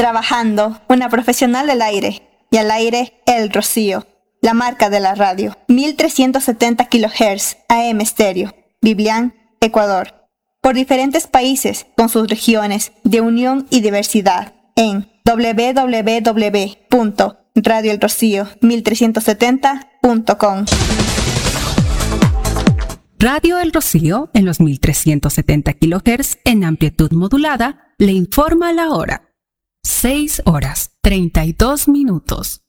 Trabajando, una profesional del aire. Y al aire, El Rocío, la marca de la radio. 1370 kHz AM estéreo. Biblián, Ecuador. Por diferentes países, con sus regiones de unión y diversidad. En www.radioelrocío1370.com. Radio El Rocío, en los 1370 kHz en amplitud modulada, le informa la hora. 6:32.